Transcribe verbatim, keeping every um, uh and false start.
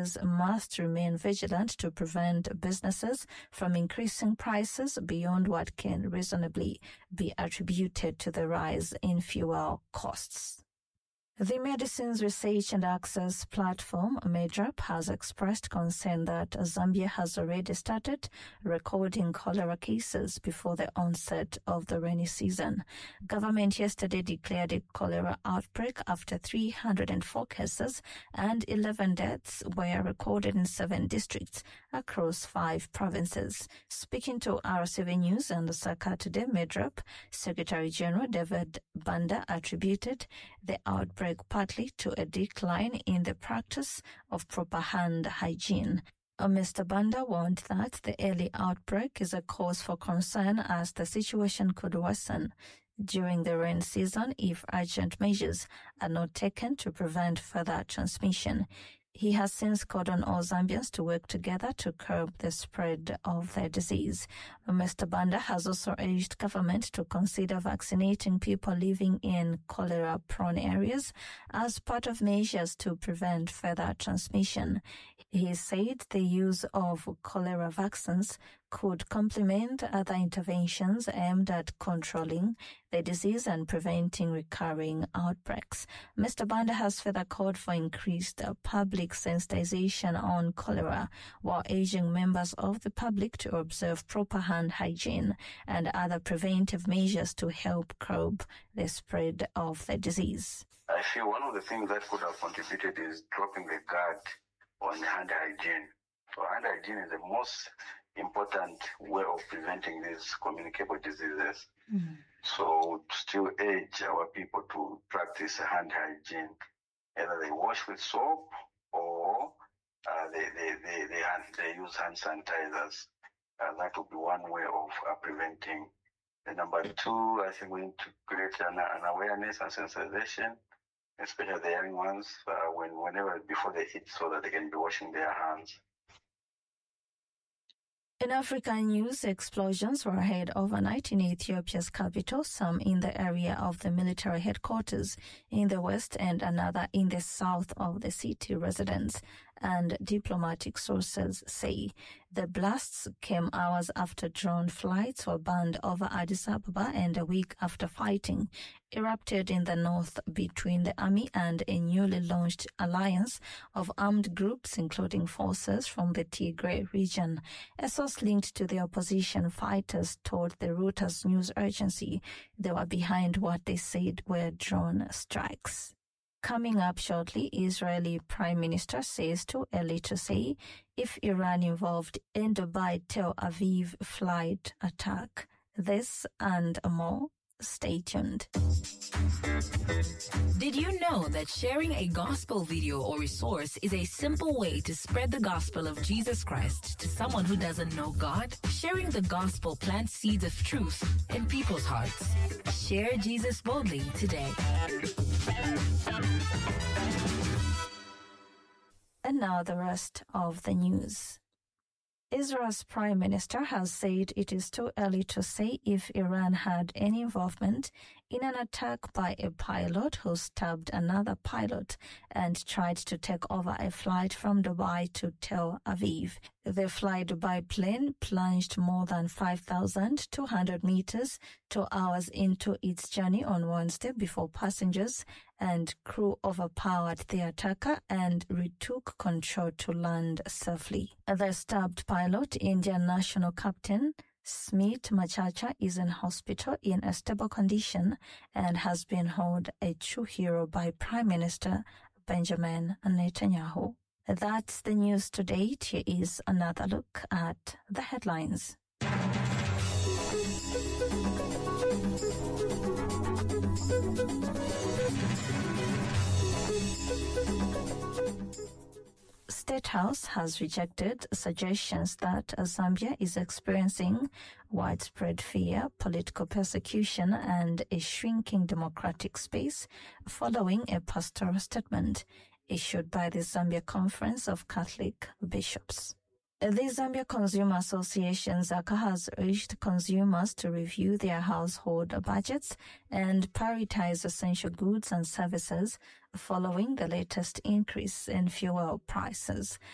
says must remain vigilant to prevent businesses from increasing prices beyond what can reasonably be attributed to the rise in fuel costs. The Medicines Research and Access Platform, MEDRAP, has expressed concern that Zambia has already started recording cholera cases before the onset of the rainy season. Government yesterday declared a cholera outbreak after three hundred four cases and eleven deaths were recorded in seven districts across five provinces. Speaking to R C V News and Lusaka today, MEDRAP Secretary General David Banda attributed the outbreak partly to a decline in the practice of proper hand hygiene. Mister Banda warned that the early outbreak is a cause for concern as the situation could worsen during the rain season if urgent measures are not taken to prevent further transmission. He has since called on all Zambians to work together to curb the spread of the disease. Mister Banda has also urged government to consider vaccinating people living in cholera-prone areas as part of measures to prevent further transmission. He said the use of cholera vaccines could complement other interventions aimed at controlling the disease and preventing recurring outbreaks. Mister Banda has further called for increased public sensitization on cholera, while urging members of the public to observe proper hand hygiene and other preventive measures to help curb the spread of the disease. I feel one of the things that could have contributed is dropping the guard on hand hygiene. So hand hygiene is the most important way of preventing these communicable diseases. Mm-hmm. So still urge our people to practice hand hygiene. Either they wash with soap or uh, they, they, they, they, hand, they use hand sanitizers. Uh, that would be one way of uh, preventing. And number two, I think we need to create an, an awareness and sensitization, especially the young ones, uh, when whenever before they eat, so that they can be washing their hands. In African news, explosions were heard overnight in Ethiopia's capital, some in the area of the military headquarters in the west and another in the south of the city, residents and diplomatic sources say. The blasts came hours after drone flights were banned over Addis Ababa and a week after fighting erupted in the north between the army and a newly launched alliance of armed groups, including forces from the Tigray region. A source linked to the opposition fighters told the Reuters news agency they were behind what they said were drone strikes. Coming up shortly, Israeli Prime Minister says too early to say if Iran involved in Dubai Tel Aviv flight attack. This and more. Stay tuned. Did you know that sharing a gospel video or resource is a simple way to spread the gospel of Jesus Christ to someone who doesn't know God? Sharing the gospel plants seeds of truth in people's hearts. Share Jesus boldly today. And now the rest of the news. Israel's prime minister has said it is too early to say if Iran had any involvement in an attack by a pilot who stabbed another pilot and tried to take over a flight from Dubai to Tel Aviv. The Fly Dubai plane plunged more than five thousand two hundred meters, two hours into its journey on Wednesday before passengers and crew overpowered the attacker and retook control to land safely. The stabbed pilot, Indian national captain Smith Machacha, is in hospital in a stable condition and has been hailed a true hero by Prime Minister Benjamin Netanyahu. That's the news to date. Here is another look at the headlines. State House has rejected suggestions that Zambia is experiencing widespread fear, political persecution, and a shrinking democratic space following a pastoral statement issued by the Zambia Conference of Catholic Bishops. The Zambia Consumer Association, ZACA, has urged consumers to review their household budgets and prioritize essential goods and services following the latest increase in fuel prices.